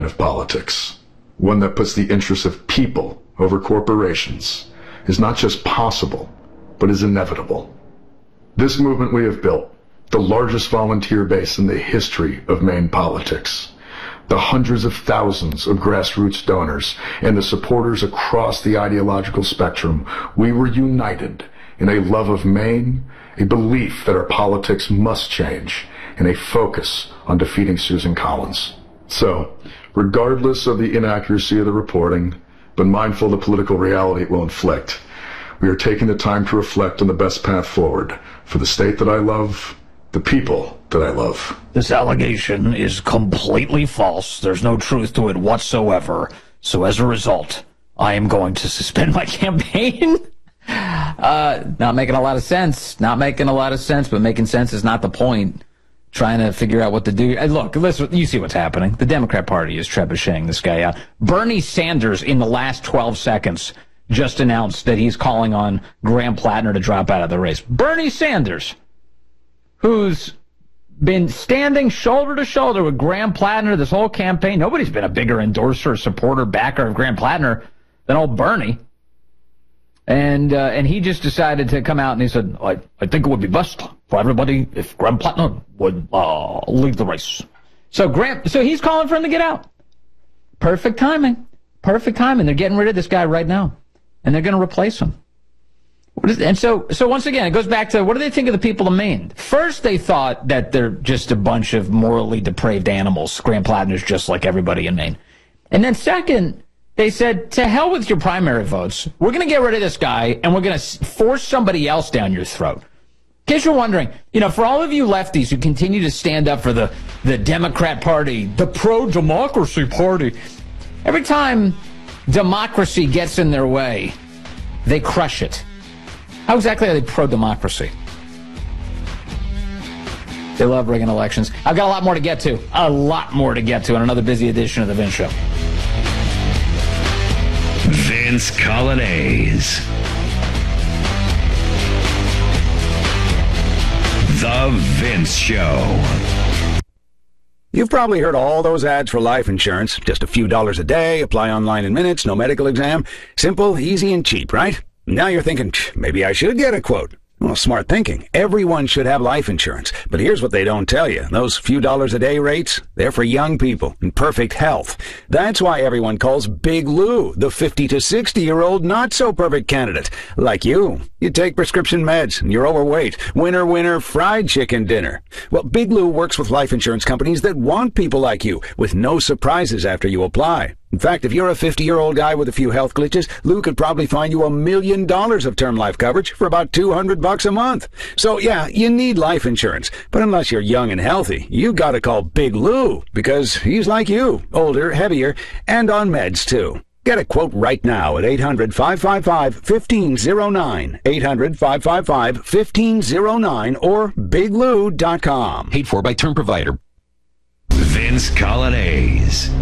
of politics, one that puts the interests of people over corporations, is not just possible, but is inevitable. This movement we have built, the largest volunteer base in the history of Maine politics, the hundreds of thousands of grassroots donors, and the supporters across the ideological spectrum, we were united in a love of Maine, a belief that our politics must change, and a focus on defeating Susan Collins. So, regardless of the inaccuracy of the reporting, but mindful of the political reality it will inflict, we are taking the time to reflect on the best path forward for the state that I love, the people that I love. This allegation is completely false. There's no truth to it whatsoever. So as a result, I am going to suspend my campaign. Not making a lot of sense. Not making a lot of sense, but making sense is not the point. Trying to figure out what to do. Look, listen, you see what's happening. The Democrat Party is trebucheting this guy out. Bernie Sanders, in the last 12 seconds, just announced that he's calling on Graham Plattner to drop out of the race. Bernie Sanders, who's been standing shoulder to shoulder with Graham Plattner this whole campaign. Nobody's been a bigger endorser, supporter, backer of Graham Plattner than old Bernie. And he just decided to come out and he said, I think it would be best for everybody if Graham Plattner would leave the race. So he's calling for him to get out. Perfect timing. Perfect timing. They're getting rid of this guy right now. And they're going to replace him. And so once again, it goes back to, what do they think of the people of Maine? First, they thought that they're just a bunch of morally depraved animals. Graham Plattner's just like everybody in Maine. And then second, they said, to hell with your primary votes. We're going to get rid of this guy, and we're going to force somebody else down your throat. In case you're wondering, for all of you lefties who continue to stand up for the Democrat Party, the pro-democracy party, every time democracy gets in their way, they crush it. How exactly are they pro-democracy? They love rigging elections. I've got a lot more to get to. A lot more to get to on another busy edition of The Vince Show. Vince Coglianese. The Vince Show. You've probably heard all those ads for life insurance. Just a few dollars a day, apply online in minutes, no medical exam. Simple, easy, and cheap, right? Now you're thinking, maybe I should get a quote. Well, smart thinking. Everyone should have life insurance. But here's what they don't tell you. Those few dollars a day rates, they're for young people in perfect health. That's why everyone calls Big Lou the 50 to 60-year-old not-so-perfect candidate. Like you. You take prescription meds and you're overweight. Winner, winner, fried chicken dinner. Well, Big Lou works with life insurance companies that want people like you with no surprises after you apply. In fact, if you're a 50-year-old guy with a few health glitches, Lou could probably find you $1 million of term life coverage for about $200 a month. So yeah, you need life insurance. But unless you're young and healthy, you gotta call Big Lou, because he's like you, older, heavier, and on meds too. Get a quote right now at 800-555-1509, 800-555-1509, or biglou.com. Paid for by term provider. Vince Coglianese.